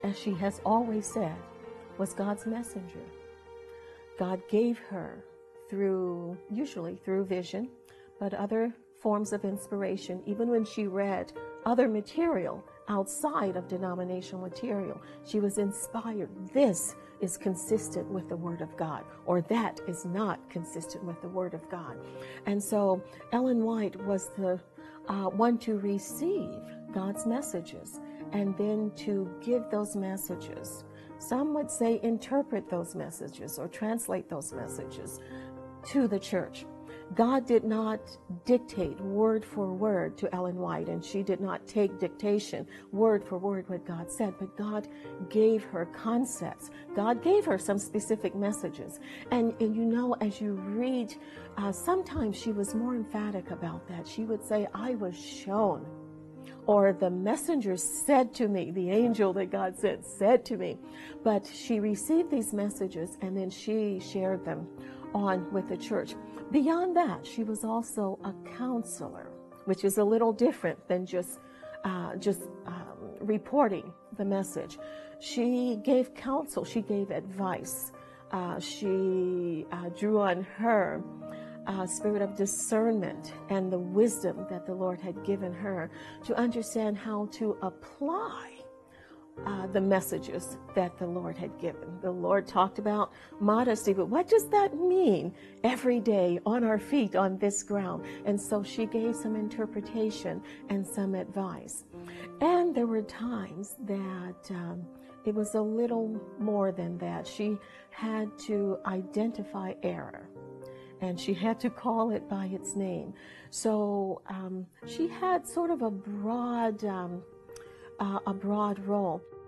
as she has always said, was God's messenger. God gave her usually through vision, but other forms of inspiration, even when she read other material outside of denominational material, she was inspired. This is consistent with the Word of God, or that is not consistent with the Word of God. And so Ellen White was the one to receive God's messages and then to give those messages. Some would say interpret those messages or translate those messages to the church. God did not dictate word for word to Ellen White, and she did not take dictation word for word what God said, but God gave her concepts. God gave her some specific messages. And you know, as you read, sometimes she was more emphatic about that. She would say, I was shown, or the messenger said to me, the angel that God sent said to me. But she received these messages and then she shared them on with the church. Beyond that, she was also a counselor, which is a little different than just reporting the message. She gave counsel, she gave advice. She drew on her spirit of discernment and the wisdom that the Lord had given her to understand how to apply the messages that the Lord had given. The Lord talked about modesty, but what does that mean every day on our feet on this ground? And so she gave some interpretation and some advice. And there were times that it was a little more than that. She had to identify error, and she had to call it by its name. So she had sort of a broad role.